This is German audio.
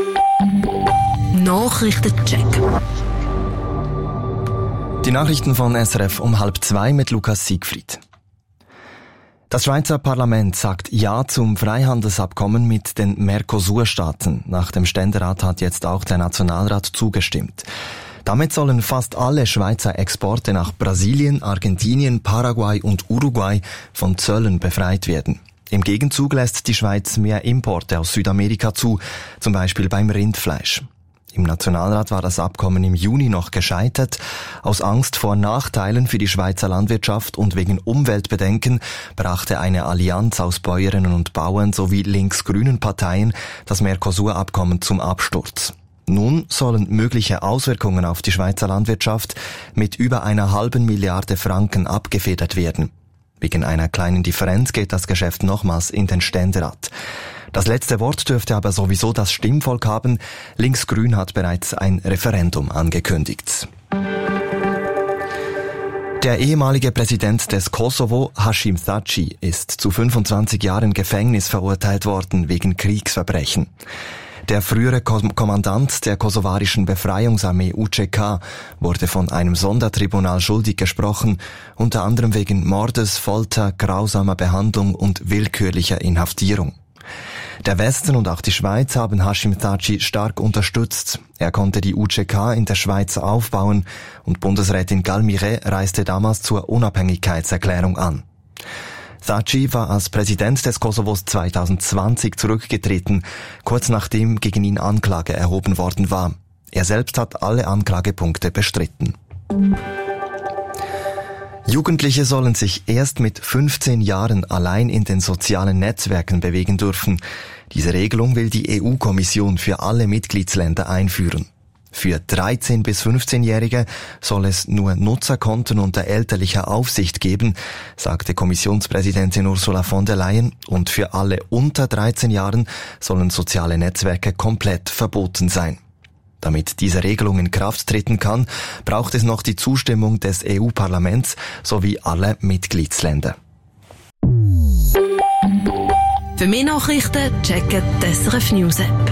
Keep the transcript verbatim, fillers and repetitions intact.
Nachrichtencheck. Die Nachrichten von S R F um halb zwei mit Lukas Siegfried. Das Schweizer Parlament sagt Ja zum Freihandelsabkommen mit den Mercosur-Staaten. Nach dem Ständerat hat jetzt auch der Nationalrat zugestimmt. Damit sollen fast alle Schweizer Exporte nach Brasilien, Argentinien, Paraguay und Uruguay von Zöllen befreit werden. Im Gegenzug lässt die Schweiz mehr Importe aus Südamerika zu, zum Beispiel beim Rindfleisch. Im Nationalrat war das Abkommen im Juni noch gescheitert. Aus Angst vor Nachteilen für die Schweizer Landwirtschaft und wegen Umweltbedenken brachte eine Allianz aus Bäuerinnen und Bauern sowie links-grünen Parteien das Mercosur-Abkommen zum Absturz. Nun sollen mögliche Auswirkungen auf die Schweizer Landwirtschaft mit über einer halben Milliarde Franken abgefedert werden. Wegen einer kleinen Differenz geht das Geschäft nochmals in den Ständerat. Das letzte Wort dürfte aber sowieso das Stimmvolk haben. Linksgrün hat bereits ein Referendum angekündigt. Der ehemalige Präsident des Kosovo, Hashim Thaçi, ist zu fünfundzwanzig Jahren Gefängnis verurteilt worden wegen Kriegsverbrechen. Der frühere Kommandant der kosovarischen Befreiungsarmee U C K wurde von einem Sondertribunal schuldig gesprochen, unter anderem wegen Mordes, Folter, grausamer Behandlung und willkürlicher Inhaftierung. Der Westen und auch die Schweiz haben Hashim Thaçi stark unterstützt. Er konnte die U C K in der Schweiz aufbauen und Bundesrätin Galmire reiste damals zur Unabhängigkeitserklärung an. Thaçi war als Präsident des Kosovos zweitausendzwanzig zurückgetreten, kurz nachdem gegen ihn Anklage erhoben worden war. Er selbst hat alle Anklagepunkte bestritten. Jugendliche sollen sich erst mit fünfzehn Jahren allein in den sozialen Netzwerken bewegen dürfen. Diese Regelung will die E U-Kommission für alle Mitgliedsländer einführen. Für dreizehn- bis fünfzehnjährige soll es nur Nutzerkonten unter elterlicher Aufsicht geben, sagte Kommissionspräsidentin Ursula von der Leyen, und für alle unter dreizehn Jahren sollen soziale Netzwerke komplett verboten sein. Damit diese Regelung in Kraft treten kann, braucht es noch die Zustimmung des E U-Parlaments sowie aller Mitgliedsländer. Für mehr Nachrichten checken die S R F News App.